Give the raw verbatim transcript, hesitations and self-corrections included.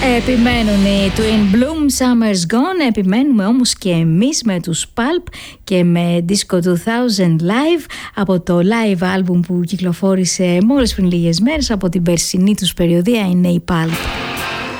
Επιμένουν οι Twin Bloom, Summer's Gone. Επιμένουμε όμως και εμείς με τους Pulp και με Disco δύο χιλιάδες Live, από το live album που κυκλοφόρησε μόλις πριν λίγες μέρες. Από την περσινή τους περιοδία είναι οι Pulp.